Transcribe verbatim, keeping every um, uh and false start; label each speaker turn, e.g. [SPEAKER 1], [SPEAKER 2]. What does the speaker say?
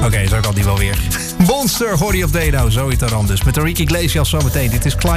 [SPEAKER 1] Oké, okay, zo kan die wel weer. Monster, hoor je op Deno, Zoe Taran dus. Met Enrique Iglesias zometeen. Dit is Climb.